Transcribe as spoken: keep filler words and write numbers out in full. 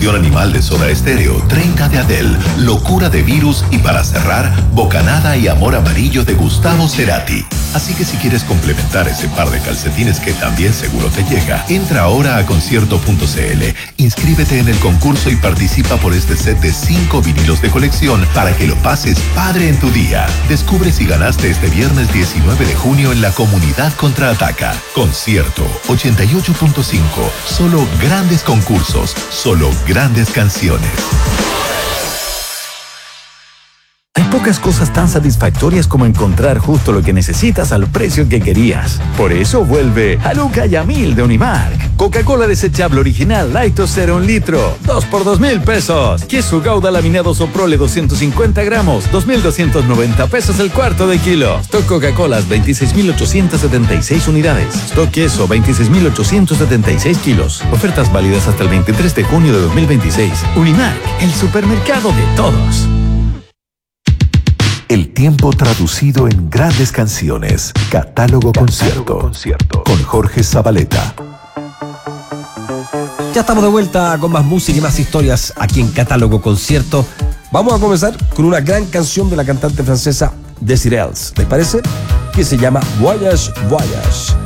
Canción Animal de Soda Stereo, treinta de Adele, Locura de Virus y para cerrar, Bocanada y Amor Amarillo de Gustavo Cerati. Así que si quieres complementar ese par de calcetines que también seguro te llega, entra ahora a concierto punto c l, inscríbete en el concurso y participa por este set de cinco vinilos de colección para que lo pases padre en tu día. Descubre si ganaste este viernes diecinueve de junio en la Comunidad Contraataca. Concierto ochenta y ocho punto cinco. Solo grandes concursos, solo grandes canciones. Hay pocas cosas tan satisfactorias como encontrar justo lo que necesitas al precio que querías. Por eso vuelve Haluca y a mil de Unimark. Coca-Cola desechable original Light Cero un litro, dos por dos mil pesos. Queso Gouda laminado Soprole doscientos cincuenta gramos, dos mil doscientos noventa pesos el cuarto de kilo. Stock Coca-Cola veintiséis mil ochocientos setenta y seis unidades. Stock queso veintiséis mil ochocientos setenta y seis kilos. Ofertas válidas hasta el veintitrés de junio de dos mil veintiséis. Unimark, el supermercado de todos. El tiempo traducido en grandes canciones. Catálogo, Catálogo concierto, concierto con Jorge Zabaleta. Ya estamos de vuelta con más música y más historias aquí en Catálogo Concierto. Vamos a comenzar con una gran canción de la cantante francesa Desiree. ¿Les parece? Que se llama Voyage, Voyage.